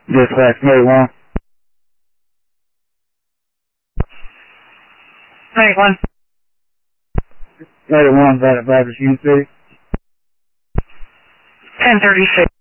Dispatch 81. 91. 81, Baptist Union City. 1036.